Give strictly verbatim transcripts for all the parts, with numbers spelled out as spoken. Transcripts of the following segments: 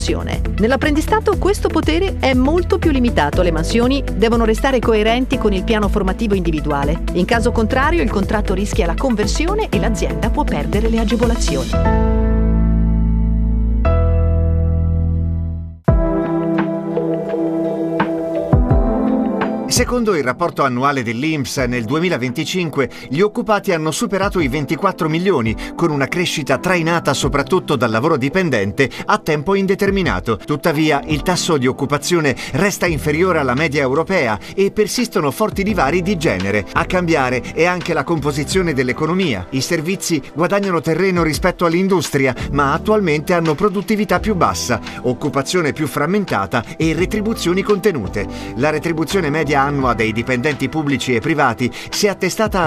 Nell'apprendistato questo potere è molto più limitato. Le mansioni devono restare coerenti con il piano formativo individuale. In caso contrario, il contratto rischia la conversione e l'azienda può perdere le agevolazioni. Secondo il rapporto annuale dell'I N P S, nel duemilaventicinque gli occupati hanno superato i ventiquattro milioni, con una crescita trainata soprattutto dal lavoro dipendente a tempo indeterminato. Tuttavia, il tasso di occupazione resta inferiore alla media europea e persistono forti divari di genere. A cambiare è anche la composizione dell'economia. I servizi guadagnano terreno rispetto all'industria, ma attualmente hanno produttività più bassa, occupazione più frammentata e retribuzioni contenute. La retribuzione media annua dei dipendenti pubblici e privati si è attestata a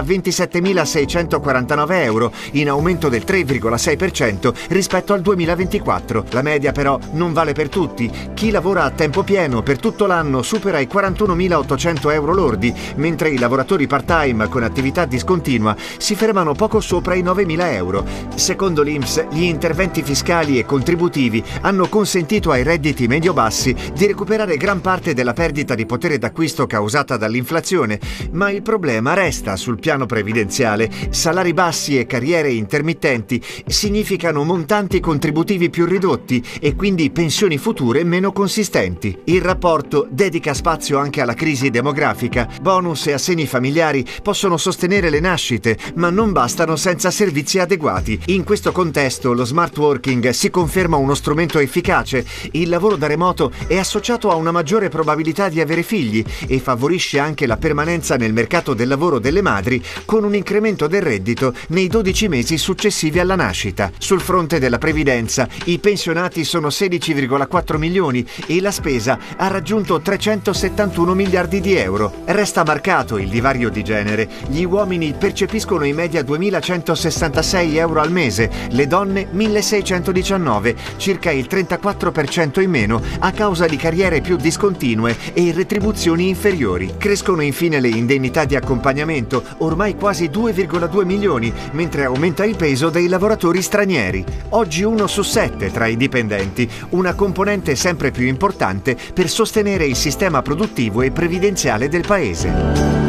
ventisettemilaseicentoquarantanove euro, in aumento del tre virgola sei per cento rispetto al duemilaventiquattro. La media però non vale per tutti. Chi lavora a tempo pieno per tutto l'anno supera i quarantunomilaottocento euro lordi, mentre i lavoratori part-time con attività discontinua si fermano poco sopra i novemila euro. Secondo l'I N P S, gli interventi fiscali e contributivi hanno consentito ai redditi medio-bassi di recuperare gran parte della perdita di potere d'acquisto causata dall'inflazione, ma il problema resta sul piano previdenziale. Salari bassi e carriere intermittenti significano montanti contributivi più ridotti e quindi pensioni future meno consistenti. Il rapporto dedica spazio anche alla crisi demografica. Bonus e assegni familiari possono sostenere le nascite, ma non bastano senza servizi adeguati. In questo contesto lo smart working si conferma uno strumento efficace. Il lavoro da remoto è associato a una maggiore probabilità di avere figli e favorisce anche la permanenza nel mercato del lavoro delle madri, con un incremento del reddito nei dodici mesi successivi alla nascita. Sul fronte della previdenza, i pensionati sono sedici virgola quattro milioni e la spesa ha raggiunto trecentosettantuno miliardi di euro. Resta marcato il divario di genere. Gli uomini percepiscono in media duemilacentosessantasei euro al mese, le donne milleseicentodiciannove, circa il trentaquattro per cento in meno a causa di carriere più discontinue e retribuzioni inferiori. Crescono infine le indennità di accompagnamento, ormai quasi due virgola due milioni, mentre aumenta il peso dei lavoratori stranieri. Oggi uno su sette tra i dipendenti, una componente sempre più importante per sostenere il sistema produttivo e previdenziale del Paese.